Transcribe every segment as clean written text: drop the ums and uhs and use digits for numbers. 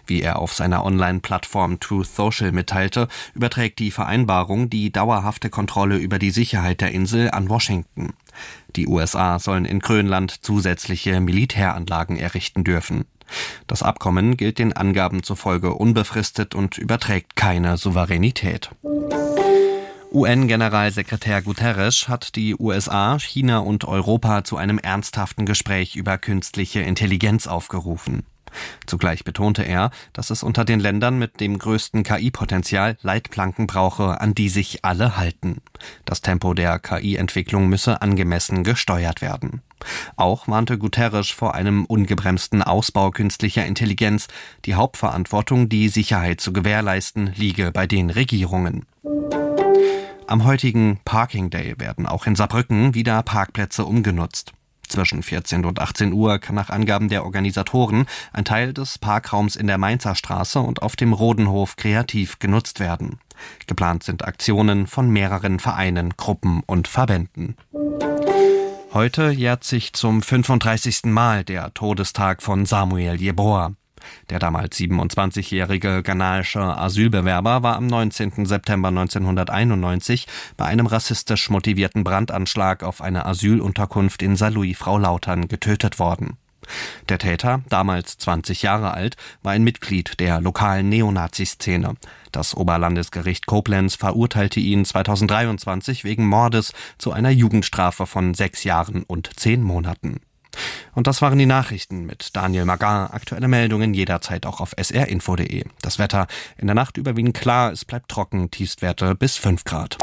Wie er auf seiner Online-Plattform Truth Social mitteilte, überträgt die Vereinbarung die dauerhafte Kontrolle über die Sicherheit der Insel an Washington. Die USA sollen in Grönland zusätzliche Militäranlagen errichten dürfen. Das Abkommen gilt den Angaben zufolge unbefristet und überträgt keine Souveränität. UN-Generalsekretär Guterres hat die USA, China und Europa zu einem ernsthaften Gespräch über künstliche Intelligenz aufgerufen. Zugleich betonte er, dass es unter den Ländern mit dem größten KI-Potenzial Leitplanken brauche, an die sich alle halten. Das Tempo der KI-Entwicklung müsse angemessen gesteuert werden. Auch warnte Guterres vor einem ungebremsten Ausbau künstlicher Intelligenz. Die Hauptverantwortung, die Sicherheit zu gewährleisten, liege bei den Regierungen. Am heutigen Parking Day werden auch in Saarbrücken wieder Parkplätze umgenutzt. Zwischen 14 und 18 Uhr kann nach Angaben der Organisatoren ein Teil des Parkraums in der Mainzer Straße und auf dem Rodenhof kreativ genutzt werden. Geplant sind Aktionen von mehreren Vereinen, Gruppen und Verbänden. Heute jährt sich zum 35. Mal der Todestag von Samuel Yeboah. Der damals 27-jährige ghanaische Asylbewerber war am 19. September 1991 bei einem rassistisch motivierten Brandanschlag auf eine Asylunterkunft in Saarlouis-Frau-Lautern getötet worden. Der Täter, damals 20 Jahre alt, war ein Mitglied der lokalen Neonazi-Szene. Das Oberlandesgericht Koblenz verurteilte ihn 2023 wegen Mordes zu einer Jugendstrafe von 6 Jahren und 10 Monaten. Und das waren die Nachrichten mit Daniel Magar. Aktuelle Meldungen jederzeit auch auf srinfo.de. Das Wetter in der Nacht überwiegend klar, es bleibt trocken, Tiefstwerte bis 5 Grad.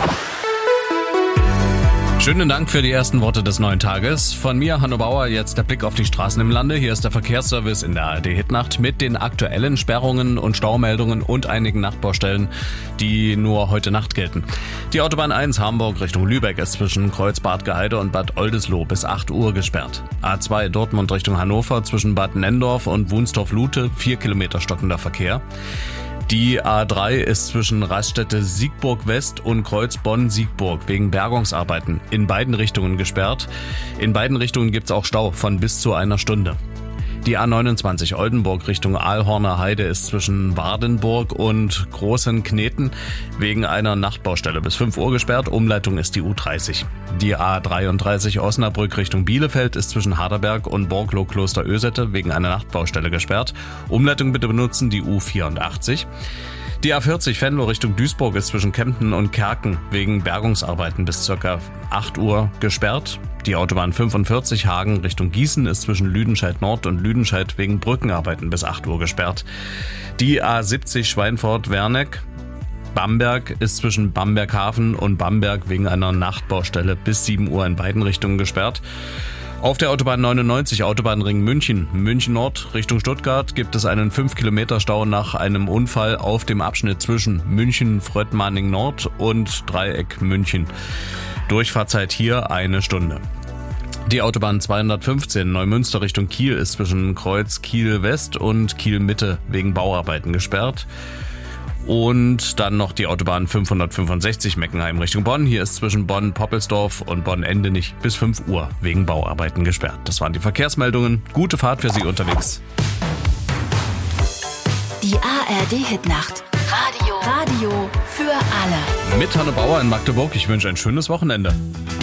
Schönen Dank für die ersten Worte des neuen Tages. Von mir, Hanno Bauer, jetzt der Blick auf die Straßen im Lande. Hier ist der Verkehrsservice in der ARD-Hitnacht mit den aktuellen Sperrungen und Staumeldungen und einigen Nachtbaustellen, die nur heute Nacht gelten. Die Autobahn 1 Hamburg Richtung Lübeck ist zwischen Kreuz-Bad Gaheide und Bad Oldesloe bis 8 Uhr gesperrt. A2 Dortmund Richtung Hannover zwischen Bad Nenndorf und Wunstorf-Lute 4 Kilometer stockender Verkehr. Die A3 ist zwischen Raststätte Siegburg West und Kreuz Bonn-Siegburg wegen Bergungsarbeiten in beiden Richtungen gesperrt. In beiden Richtungen gibt es auch Stau von bis zu einer Stunde. Die A29 Oldenburg Richtung Aalhorner Heide ist zwischen Wardenburg und Großen Kneten wegen einer Nachtbaustelle bis 5 Uhr gesperrt. Umleitung ist die U30. Die A33 Osnabrück Richtung Bielefeld ist zwischen Harderberg und Borglo-Kloster Ösette wegen einer Nachtbaustelle gesperrt. Umleitung bitte benutzen die U84. Die A40 Venlo Richtung Duisburg ist zwischen Kempten und Kerken wegen Bergungsarbeiten bis ca. 8 Uhr gesperrt. Die Autobahn 45 Hagen Richtung Gießen ist zwischen Lüdenscheid Nord und Lüdenscheid wegen Brückenarbeiten bis 8 Uhr gesperrt. Die A70 Schweinfurt-Werneck Bamberg ist zwischen Bamberghafen und Bamberg wegen einer Nachtbaustelle bis 7 Uhr in beiden Richtungen gesperrt. Auf der Autobahn 99 Autobahnring München Nord Richtung Stuttgart gibt es einen 5 Kilometer Stau nach einem Unfall auf dem Abschnitt zwischen München-Fröttmaning Nord und Dreieck München. Durchfahrzeit hier 1 Stunde. Die Autobahn 215 Neumünster Richtung Kiel ist zwischen Kreuz Kiel West und Kiel Mitte wegen Bauarbeiten gesperrt. Und dann noch die Autobahn 565 Meckenheim Richtung Bonn. Hier ist zwischen Bonn-Poppelsdorf und Bonn-Endenich bis 5 Uhr wegen Bauarbeiten gesperrt. Das waren die Verkehrsmeldungen. Gute Fahrt für Sie unterwegs. Die ARD-Hitnacht. Radio für alle. Mit Hanno Bauer in Magdeburg. Ich wünsche ein schönes Wochenende.